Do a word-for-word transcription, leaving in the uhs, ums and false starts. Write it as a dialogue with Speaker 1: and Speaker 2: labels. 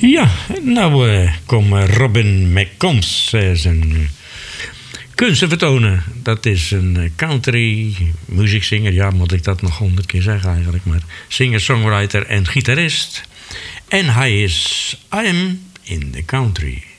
Speaker 1: Ja, nou uh, kom Robin McCombs uh, zijn uh, kunsten vertonen. Dat is een country muziekzinger. Ja, moet ik dat nog honderd keer zeggen eigenlijk. Maar singer, songwriter en gitarist. En hij is I Am in the Country.